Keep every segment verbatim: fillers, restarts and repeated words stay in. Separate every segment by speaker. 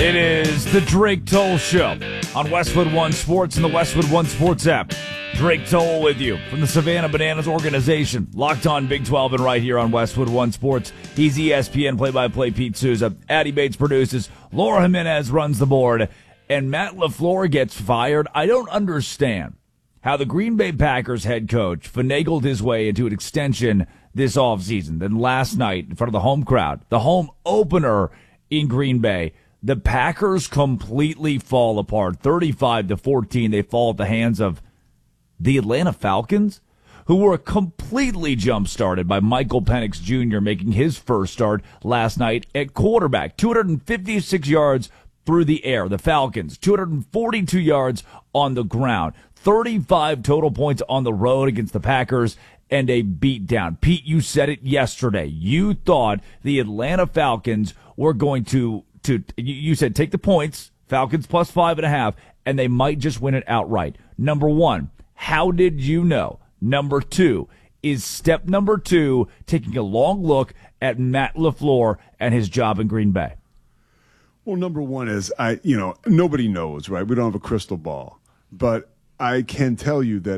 Speaker 1: It is the Drake Toll Show on Westwood One Sports and the Westwood One Sports app. Drake Toll with you from the Savannah Bananas organization. Locked on Big twelve and right here on Westwood One Sports. He's E S P N play-by-play Pete Souza. Addie Bates produces. Laura Jimenez runs the board. And Matt LaFleur gets fired. I don't understand how the Green Bay Packers head coach finagled his way into an extension this offseason. Then last night in front of the home crowd, the home opener in Green Bay, the Packers completely fall apart. thirty-five to fourteen, they fall at the hands of the Atlanta Falcons, who were completely jump-started by Michael Penix Junior making his first start last night at quarterback. two hundred fifty-six yards through the air. The Falcons, two hundred forty-two yards on the ground. thirty-five total points on the road against the Packers and a beatdown. Pete, you said it yesterday. You thought the Atlanta Falcons were going to To, you said take the points, Falcons plus five and a half, and they might just win it outright. Number one, how did you know? Number two, is step number two taking a long look at Matt LaFleur and his job in Green Bay?
Speaker 2: Well, number one is, I, you know, nobody knows, right? We don't have a crystal ball. But I can tell you that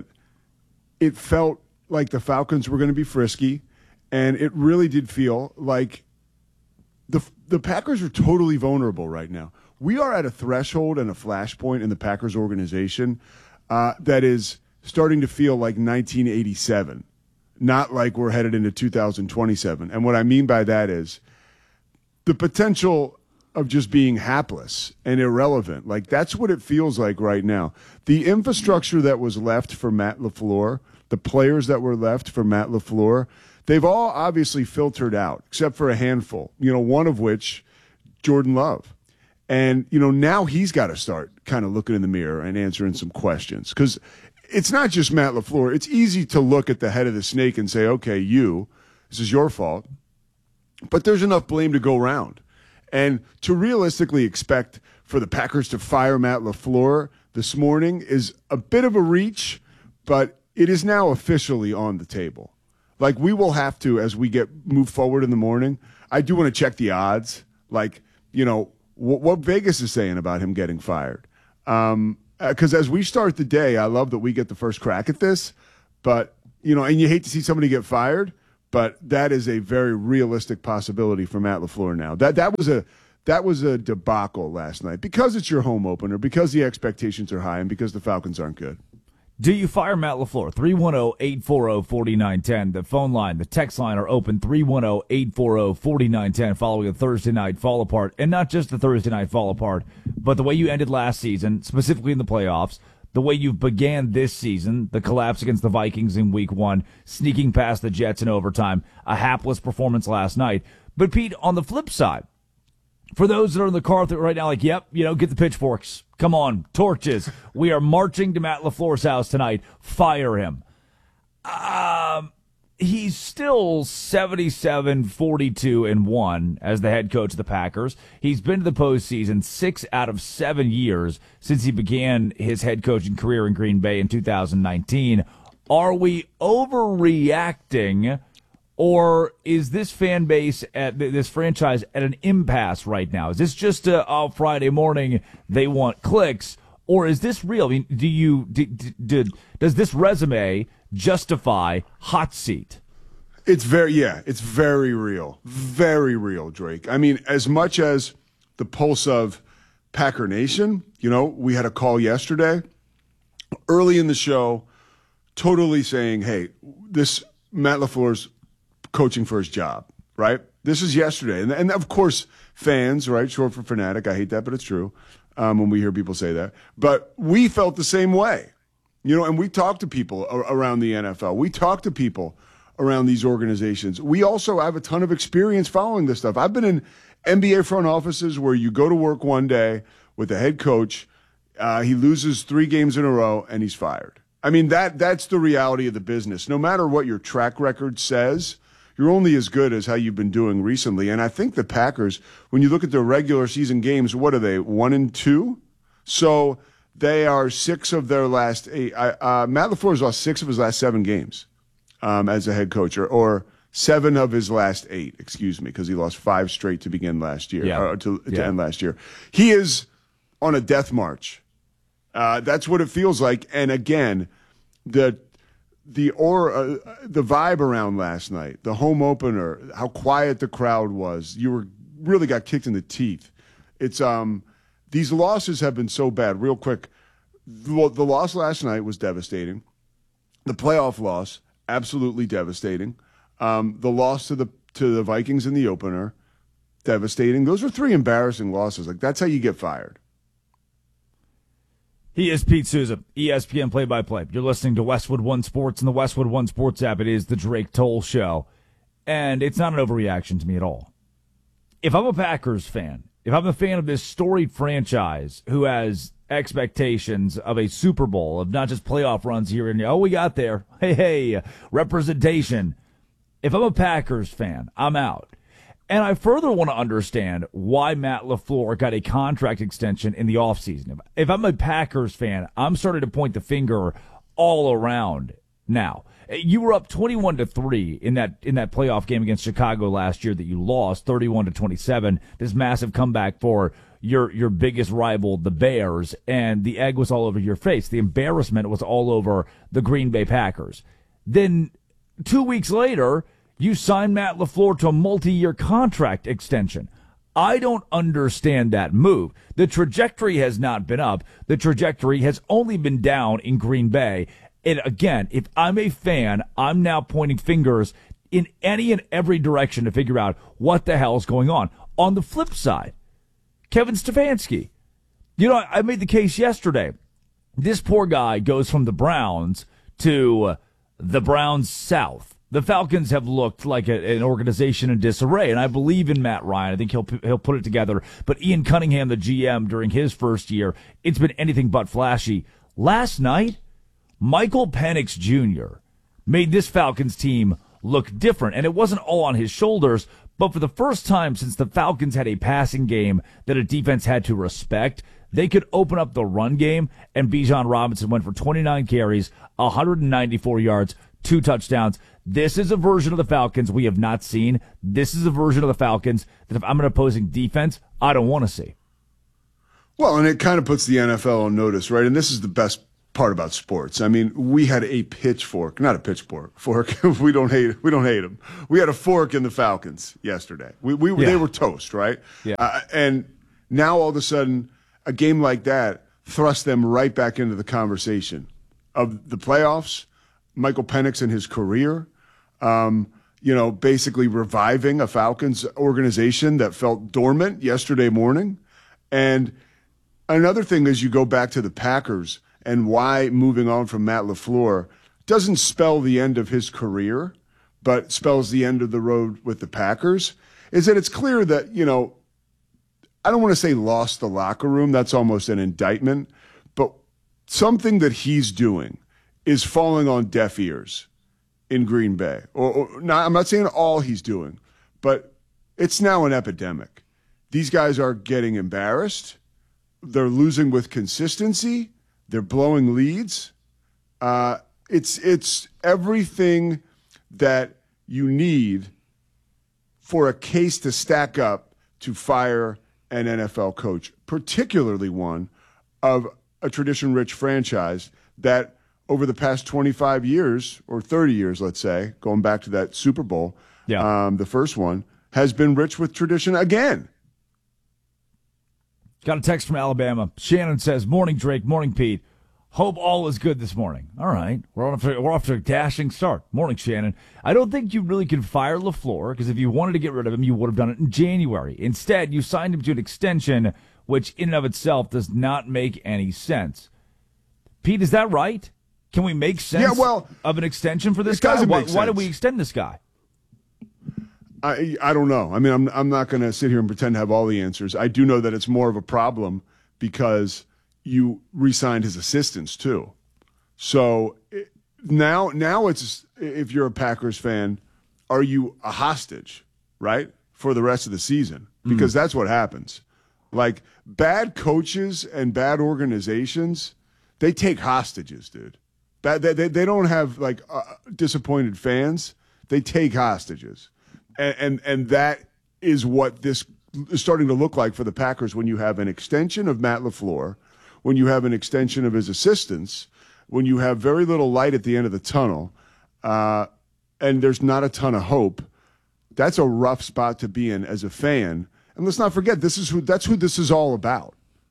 Speaker 2: it felt like the Falcons were going to be frisky, and it really did feel like The the Packers are totally vulnerable right now. We are at a threshold and a flashpoint in the Packers organization uh, that is starting to feel like nineteen eighty-seven, not like we're headed into two thousand twenty-seven. And what I mean by that is the potential of just being hapless and irrelevant. Like, that's what it feels like right now. The infrastructure that was left for Matt LaFleur, the players that were left for Matt LaFleur, they've all obviously filtered out, except for a handful, you know, one of which, Jordan Love. And, you know, now he's got to start kind of looking in the mirror and answering some questions. Because it's not just Matt LaFleur. It's easy to look at the head of the snake and say, okay, you, this is your fault. But there's enough blame to go around. And to realistically expect for the Packers to fire Matt LaFleur this morning is a bit of a reach, but it is now officially on the table. Like, we will have to, as we get move forward in the morning, I do want to check the odds. Like, you know, w- what Vegas is saying about him getting fired. Um, because as we start the day, I love that we get the first crack at this. But, you know, and you hate to see somebody get fired, but that is a very realistic possibility for Matt LaFleur now. That that was a that was a debacle last night because it's your home opener, because the expectations are high, and because the Falcons aren't good.
Speaker 1: Do you fire Matt LaFleur? three one zero, eight four zero, four nine one zero. The phone line, the text line are open, three one zero, eight four zero, four nine one zero, following a Thursday night fall apart. And not just the Thursday night fall apart, but the way you ended last season, specifically in the playoffs, the way you began this season, the collapse against the Vikings in week one, sneaking past the Jets in overtime, a hapless performance last night. But, Pete, on the flip side, for those that are in the car right now, like, yep, you know, get the pitchforks. Come on, torches. We are marching to Matt LaFleur's house tonight. Fire him. Um, he's still seventy-seven, forty-two, and one as the head coach of the Packers. He's been to the postseason six out of seven years since he began his head coaching career in Green Bay in two thousand nineteen. Are we overreacting? Or is this fan base, at this franchise, at an impasse right now? Is this just a oh, Friday morning, they want clicks? Or is this real? I mean, do you do, do, does this resume justify hot seat?
Speaker 2: It's very, yeah, it's very real. Very real, Drake. I mean, as much as the pulse of Packer Nation, you know, we had a call yesterday, early in the show, totally saying, hey, this Matt LaFleur's coaching for his job, right? This is yesterday. And, and of course, fans, right? Short for fanatic. I hate that, but it's true um, when we hear people say that. But we felt the same way, you know, and we talked to people around the N F L. We talked to people around these organizations. We also have a ton of experience following this stuff. I've been in N B A front offices where you go to work one day with the head coach, uh, he loses three games in a row, and he's fired. I mean, that that's the reality of the business. No matter what your track record says, you're only as good as how you've been doing recently. And I think the Packers, when you look at their regular season games, what are they, one and two? So they are six of their last eight. Uh, Matt LaFleur has lost six of his last seven games um, as a head coach, or, or Seven of his last eight, excuse me, because he lost five straight to begin last year,
Speaker 1: yeah.
Speaker 2: or to, to
Speaker 1: yeah.
Speaker 2: end last year. He is on a death march. Uh, that's what it feels like. And again, the the or uh, the vibe around last night, the home opener, how quiet the crowd was. You were really got kicked in the teeth. It's um these losses have been so bad. Real quick, the, the loss last night was devastating. The playoff loss, absolutely devastating. Um, the loss to the to the Vikings in the opener, devastating. Those are three embarrassing losses. Like, that's how you get fired.
Speaker 1: He is Pete Souza, E S P N play-by-play. You're listening to Westwood One Sports and the Westwood One Sports app. It is the Drake Toll Show, and it's not an overreaction to me at all. If I'm a Packers fan, if I'm a fan of this storied franchise who has expectations of a Super Bowl, of not just playoff runs here and oh, we got there, hey, hey, representation. If I'm a Packers fan, I'm out. And I further want to understand why Matt LaFleur got a contract extension in the offseason. If I'm a Packers fan, I'm starting to point the finger all around now. You were up twenty-one to three in that in that playoff game against Chicago last year that you lost thirty-one to twenty-seven. This massive comeback for your your biggest rival, the Bears, and the egg was all over your face. The embarrassment was all over the Green Bay Packers. Then two weeks later, you signed Matt LaFleur to a multi-year contract extension. I don't understand that move. The trajectory has not been up. The trajectory has only been down in Green Bay. And again, if I'm a fan, I'm now pointing fingers in any and every direction to figure out what the hell is going on. On the flip side, Kevin Stefanski. You know, I made the case yesterday. This poor guy goes from the Browns to the Browns South. The Falcons have looked like a, an organization in disarray, and I believe in Matt Ryan. I think he'll he'll put it together. But Ian Cunningham, the G M, during his first year, it's been anything but flashy. Last night, Michael Penix Junior made this Falcons team look different, and it wasn't all on his shoulders, but for the first time since the Falcons had a passing game that a defense had to respect, they could open up the run game, and Bijan Robinson went for twenty-nine carries, one hundred ninety-four yards, two touchdowns. This is a version of the Falcons we have not seen. This is a version of the Falcons that if I'm an opposing defense, I don't want to see.
Speaker 2: Well, and it kind of puts the N F L on notice, right? And this is the best part about sports. I mean, we had a pitchfork, not a pitchfork, fork. we don't hate, we don't hate them. We had a fork in the Falcons yesterday. We, we, yeah. They were toast, right?
Speaker 1: Yeah.
Speaker 2: Uh, and now all of a sudden, a game like that thrust them right back into the conversation of the playoffs. Michael Penix and his career, um, you know, basically reviving a Falcons organization that felt dormant yesterday morning. And another thing is you go back to the Packers and why moving on from Matt LaFleur doesn't spell the end of his career, but spells the end of the road with the Packers, is that it's clear that, you know, I don't want to say lost the locker room. That's almost an indictment. But something that he's doing is falling on deaf ears in Green Bay. Or, or not, I'm not saying all he's doing, but it's now an epidemic. These guys are getting embarrassed. They're losing with consistency. They're blowing leads. Uh, it's it's everything that you need for a case to stack up to fire an N F L coach, particularly one of a tradition-rich franchise that over the past twenty-five years, or thirty years, let's say, going back to that Super Bowl,
Speaker 1: yeah.
Speaker 2: um, the first one, has been rich with tradition again.
Speaker 1: Got a text from Alabama. Shannon says, morning, Drake. Morning, Pete. Hope all is good this morning. All right. We're off to, we're off to a dashing start. Morning, Shannon. I don't think you really can fire LaFleur because if you wanted to get rid of him, you would have done it in January. Instead, you signed him to an extension, which in and of itself does not make any sense. Pete, is that right? Can we make sense
Speaker 2: yeah, well,
Speaker 1: of an extension for this
Speaker 2: it
Speaker 1: guy?
Speaker 2: doesn't
Speaker 1: Why,
Speaker 2: make
Speaker 1: why
Speaker 2: sense.
Speaker 1: did we extend this guy?
Speaker 2: I I don't know. I mean, I'm I'm not going to sit here and pretend to have all the answers. I do know that it's more of a problem because you re-signed his assistants too. So it, now now it's, if you're a Packers fan, are you a hostage, right, for the rest of the season? Because mm. that's what happens. Like, bad coaches and bad organizations, they take hostages, dude. Bad, they, they, they don't have, like, uh, disappointed fans. They take hostages. And, and, and that is what this is starting to look like for the Packers when you have an extension of Matt LaFleur, when you have an extension of his assistants, when you have very little light at the end of the tunnel, uh, and there's not a ton of hope. That's a rough spot to be in as a fan. And let's not forget, this is who that's who this is all about.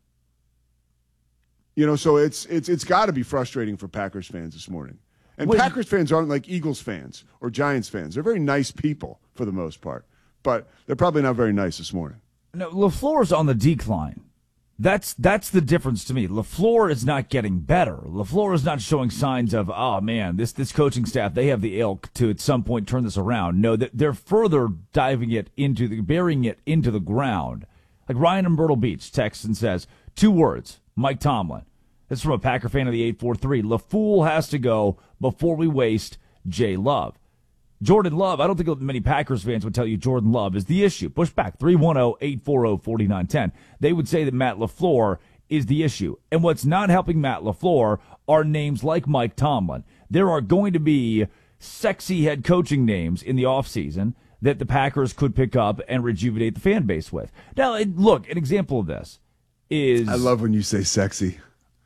Speaker 2: You know, so it's it's it's got to be frustrating for Packers fans this morning. And Wait. Packers fans aren't like Eagles fans or Giants fans. They're very nice people for the most part, but they're probably not very nice this morning.
Speaker 1: No, LaFleur's on the decline. That's that's the difference to me. LaFleur is not getting better. LaFleur is not showing signs of, oh man, this this coaching staff, they have the ilk to at some point turn this around. No, they're further diving it into the burying it into the ground. Like Ryan in Myrtle Beach texts and says, two words, Mike Tomlin. This is from a Packer fan of the eight four three. LaFool has to go before we waste Jay Love. Jordan Love, I don't think many Packers fans would tell you Jordan Love is the issue. Push back, three one zero, eight four zero, four nine one zero. They would say that Matt LaFleur is the issue. And what's not helping Matt LaFleur are names like Mike Tomlin. There are going to be sexy head coaching names in the offseason that the Packers could pick up and rejuvenate the fan base with. Now, look, an example of this is...
Speaker 2: I love when you say sexy.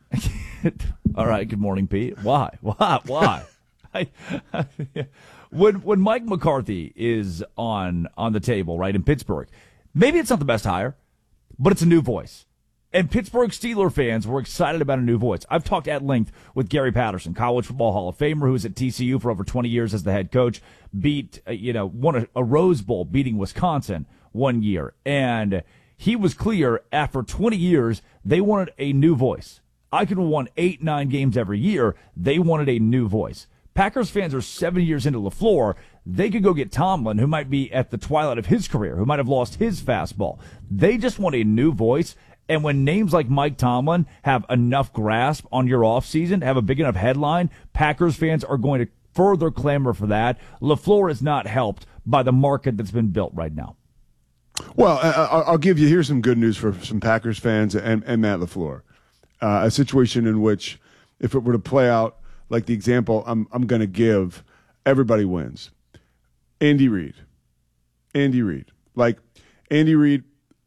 Speaker 1: All right, good morning, Pete. Why? Why? Why? I, I, when when Mike McCarthy is on on the table, right, in Pittsburgh, maybe it's not the best hire, but it's a new voice. And Pittsburgh Steelers fans were excited about a new voice. I've talked at length with Gary Patterson, College Football Hall of Famer, who was at T C U for over twenty years as the head coach, beat, uh, you know, won a, a Rose Bowl beating Wisconsin one year. And he was clear after twenty years, they wanted a new voice. I could have won eight, nine games every year. They wanted a new voice. Packers fans are seven years into LaFleur. They could go get Tomlin, who might be at the twilight of his career, who might have lost his fastball. They just want a new voice. And when names like Mike Tomlin have enough grasp on your offseason, have a big enough headline, Packers fans are going to further clamor for that. LaFleur is not helped by the market that's been built right now.
Speaker 2: Well, I'll give you, here's some good news for some Packers fans and, and Matt LaFleur. Uh, a situation in which, if it were to play out like the example I'm I'm going to give, everybody wins. Andy Reid. Andy Reid. Like, Andy Reid,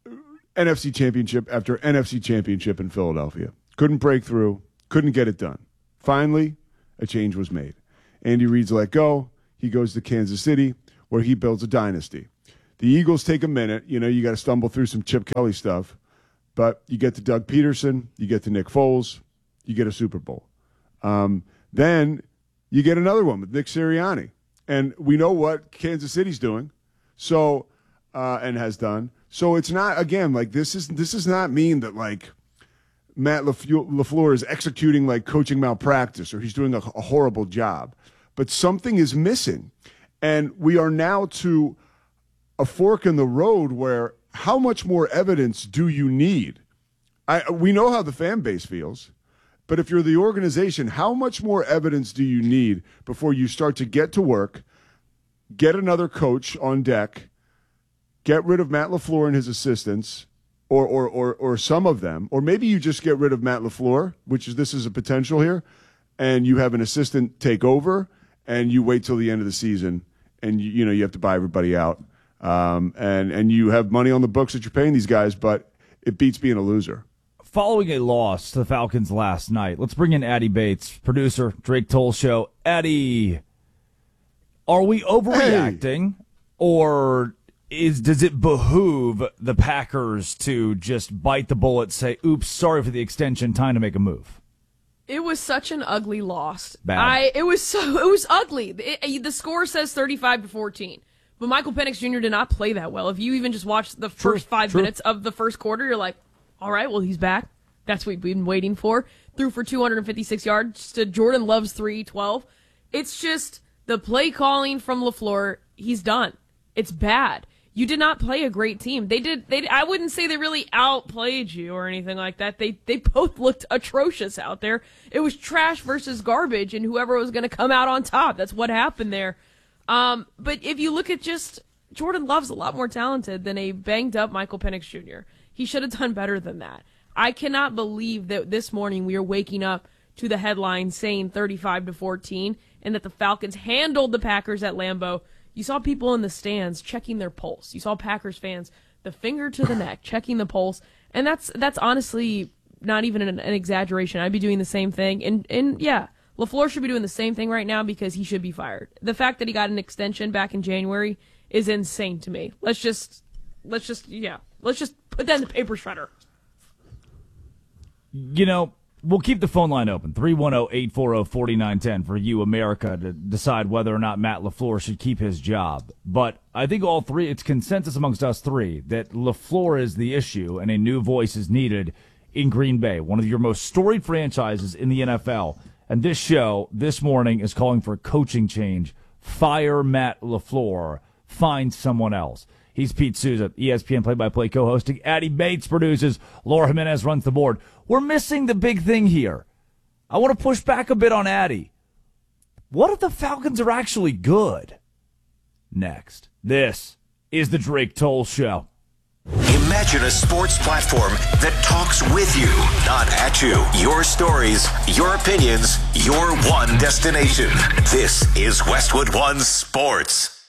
Speaker 2: N F C championship after N F C championship in Philadelphia. Couldn't break through. Couldn't get it done. Finally, a change was made. Andy Reid's let go. He goes to Kansas City, where he builds a dynasty. The Eagles take a minute. You know, you got to stumble through some Chip Kelly stuff. But you get to Doug Peterson, you get to Nick Foles, you get a Super Bowl. Um, then you get another one with Nick Sirianni. And we know what Kansas City's doing, so uh, and has done. So it's not, again, like this is this does not mean that like Matt LaFleur is executing like coaching malpractice or he's doing a, a horrible job. But something is missing. And we are now to a fork in the road where how much more evidence do you need? I, we know how the fan base feels, but if you're the organization, how much more evidence do you need before you start to get to work, get another coach on deck, get rid of Matt LaFleur and his assistants, or or or or some of them, or maybe you just get rid of Matt LaFleur, which is this is a potential here, and you have an assistant take over, and you wait till the end of the season, and you, you know you have to buy everybody out. Um, and, and you have money on the books that you're paying these guys, but it beats being a loser.
Speaker 1: Following a loss to the Falcons last night, let's bring in Addy Bates, producer, Drake Toll Show. Addy, are we overreacting, hey. or is does it behoove the Packers to just bite the bullet, say, oops, sorry for the extension, time to make a move?
Speaker 3: It was such an ugly loss.
Speaker 1: Bad.
Speaker 3: I, it was so it was ugly. It, the score says thirty-five to fourteen. But Michael Penix Junior did not play that well. If you even just watched the first
Speaker 1: true,
Speaker 3: five
Speaker 1: true.
Speaker 3: minutes of the first quarter, you're like, all right, well, he's back. That's what we've been waiting for. Threw for two hundred fifty-six yards to Jordan Love's three twelve. It's just the play calling from LaFleur, he's done. It's bad. You did not play a great team. They did. They. I wouldn't say they really outplayed you or anything like that. They they both looked atrocious out there. It was trash versus garbage, and whoever was going to come out on top. That's what happened there. Um, but if you look at just Jordan Love's a lot more talented than a banged up Michael Penix Junior He should have done better than that. I cannot believe that this morning we are waking up to the headline saying thirty-five to fourteen and that the Falcons handled the Packers at Lambeau You saw people in the stands checking their pulse. You saw Packers fans, the finger to the neck, checking the pulse. And that's that's honestly not even an, an exaggeration. I'd be doing the same thing. And, and yeah, LaFleur should be doing the same thing right now because he should be fired. The fact that he got an extension back in January is insane to me. Let's just, let's just, yeah, let's just put that in the paper shredder.
Speaker 1: You know, we'll keep the phone line open, three one zero, eight four zero, four nine one zero for you, America, to decide whether or not Matt LaFleur should keep his job. But I think all three, it's consensus amongst us three that LaFleur is the issue and a new voice is needed in Green Bay, one of your most storied franchises in the N F L. And this show, this morning, is calling for a coaching change. Fire Matt LaFleur. Find someone else. He's Pete Souza, E S P N play-by-play co-hosting. Addie Bates produces. Laura Jimenez runs the board. We're missing the big thing here. I want to push back a bit on Addie. What if the Falcons are actually good? Next. This is the Drake Toll Show.
Speaker 4: Imagine a sports platform that talks with you, not at you. Your stories, your opinions, your one destination. This is Westwood One Sports.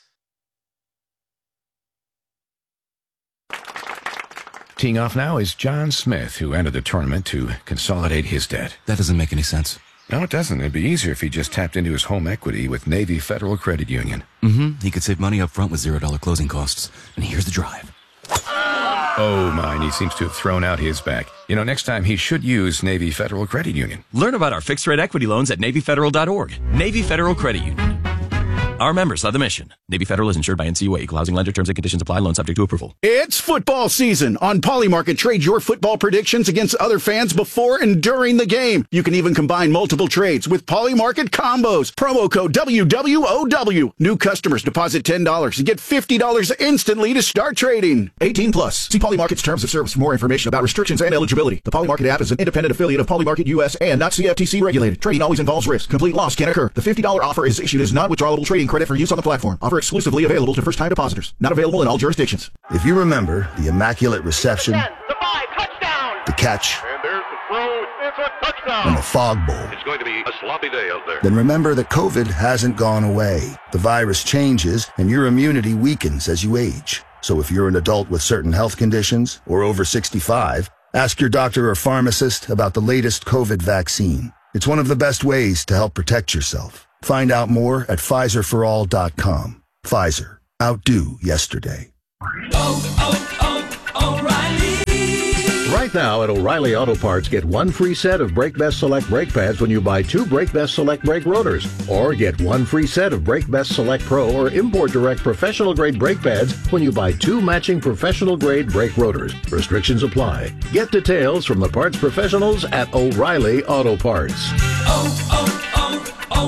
Speaker 5: Teeing off now is John Smith, who entered the tournament to consolidate his debt.
Speaker 6: That doesn't make any sense.
Speaker 5: No, it doesn't. It'd be easier if he just tapped into his home equity with Navy Federal Credit Union.
Speaker 6: Mm-hmm. He could save money up front with zero dollar closing costs. And here's the drive.
Speaker 5: Oh, mine. He seems to have thrown out his back. You know, next time he should use Navy Federal Credit Union.
Speaker 7: Learn about our fixed-rate equity loans at Navy Federal dot org. Navy Federal Credit Union. Our members are the mission. Navy Federal is insured by N C U A. Equal housing lender. Terms and conditions apply. Loan subject to approval.
Speaker 8: It's football season. On Polymarket, trade your football predictions against other fans before and during the game. You can even combine multiple trades with Polymarket combos. Promo code W W O W. New customers deposit ten dollars and get fifty dollars instantly to start trading. eighteen plus. See Polymarket's terms of service for more information about restrictions and eligibility. The Polymarket app is an independent affiliate of Polymarket U S and not C F T C regulated. Trading always involves risk. Complete loss can occur. The fifty dollars offer is issued as non-withdrawable trading credit for use on the platform. Offer exclusively available to first-time depositors. Not available in all jurisdictions.
Speaker 9: If you remember the immaculate reception,
Speaker 10: ten, the five, touchdown.
Speaker 9: The catch,
Speaker 10: and there's the throw. It's a touchdown.
Speaker 9: And the fog bowl.
Speaker 10: It's going to be a sloppy day out there.
Speaker 9: Then remember that COVID hasn't gone away. The virus changes, and your immunity weakens as you age. So if you're an adult with certain health conditions or over sixty-five, ask your doctor or pharmacist about the latest COVID vaccine. It's one of the best ways to help protect yourself. Find out more at Pfizer for all dot com. Pfizer. Outdo yesterday.
Speaker 11: Oh, oh, oh, O'Reilly.
Speaker 12: Right now at O'Reilly Auto Parts, get one free set of Brake Best Select brake pads when you buy two Brake Best Select brake rotors. Or get one free set of Brake Best Select Pro or Import Direct professional grade brake pads when you buy two matching professional grade brake rotors. Restrictions apply. Get details from the parts professionals at O'Reilly Auto Parts.
Speaker 11: Oh, oh, oh,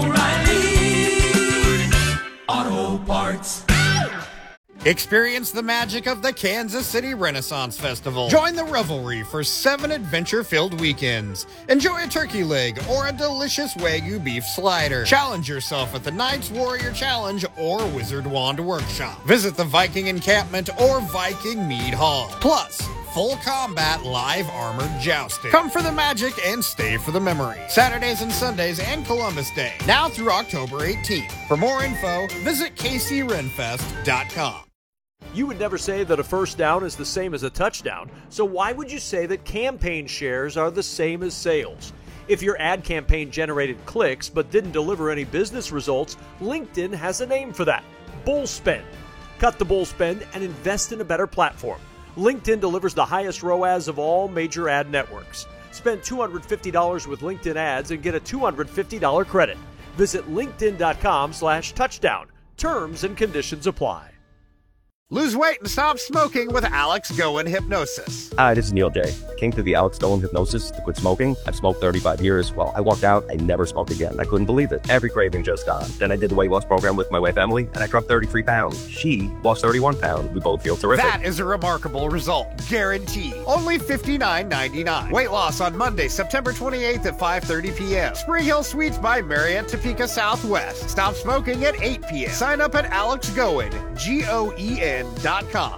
Speaker 11: O'Reilly Auto Parts.
Speaker 13: Experience the magic of the Kansas City Renaissance Festival. Join the revelry for seven adventure-filled weekends. Enjoy a turkey leg or a delicious Wagyu beef slider. Challenge yourself at the Knights Warrior Challenge or Wizard Wand Workshop. Visit the Viking Encampment or Viking Mead Hall. Plus, full combat live armored jousting. Come for the magic and stay for the memory. Saturdays and Sundays and Columbus Day. Now through October eighteenth. For more info, visit K C Renfest dot com.
Speaker 14: You would never say that a first down is the same as a touchdown, so why would you say that campaign shares are the same as sales? If your ad campaign generated clicks but didn't deliver any business results, LinkedIn has a name for that: bull spend. Cut the bull spend and invest in a better platform. LinkedIn delivers the highest R O A S of all major ad networks. Spend two hundred fifty dollars with LinkedIn ads and get a two hundred fifty dollars credit. Visit linkedin.com slash touchdown. Terms and conditions apply.
Speaker 13: Lose weight and stop smoking with Alex Goen Hypnosis.
Speaker 15: Hi, this is Neil J. I came to the Alex Goen Hypnosis to quit smoking. I've smoked thirty-five years. Well, I walked out, I never smoked again. I couldn't believe it. Every craving just gone. Then I did the weight loss program with my wife, Emily, and I dropped thirty-three pounds. She lost thirty-one pounds. We both feel terrific.
Speaker 13: That is a remarkable result. Guaranteed. Only fifty-nine ninety-nine. Weight loss on Monday, September twenty-eighth at five thirty p.m. Spring Hill Suites by Marriott Topeka Southwest. Stop smoking at eight p.m. Sign up at Alex Goen, G O E N dot com.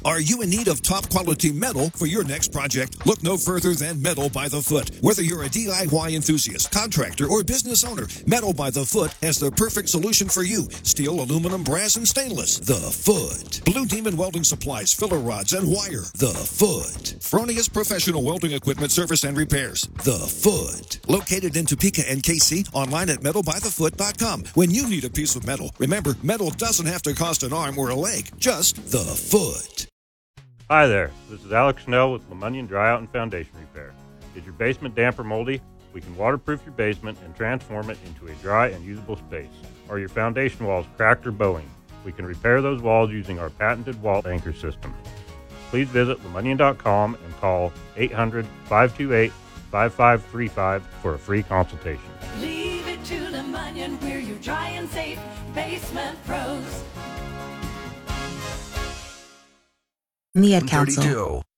Speaker 16: Are you in need of top quality metal for your next project? Look no further than Metal by the Foot. Whether you're a D I Y enthusiast, contractor, or business owner, Metal by the Foot has the perfect solution for you. Steel, aluminum, brass, and stainless. The Foot. Blue Demon Welding Supplies, filler rods, and wire. The Foot. Fronius Professional Welding Equipment Service and Repairs. The Foot. Located in Topeka and K C, online at metal by the foot dot com. When you need a piece of metal, remember, metal doesn't have to cost an arm or a leg, just the foot.
Speaker 17: Hi there, this is Alex Snell with Lemunion Dryout and Foundation Repair. Is your basement damp or moldy? We can waterproof your basement and transform it into a dry and usable space. Are your foundation walls cracked or bowing? We can repair those walls using our patented wall anchor system. Please visit lemunion dot com and call eight hundred, five two eight, five five three five for a free consultation.
Speaker 11: Leave it to Lemunion, we're your dry and safe basement pros.
Speaker 18: The Ad Council.